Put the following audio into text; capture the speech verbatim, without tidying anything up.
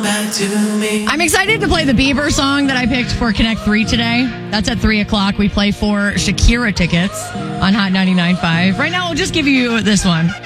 back to me. I'm excited to play the Bieber song that I picked for Connect three today. That's at three o'clock. We play for Shakira tickets on Hot ninety-nine point five. Right now, we'll just give you this one.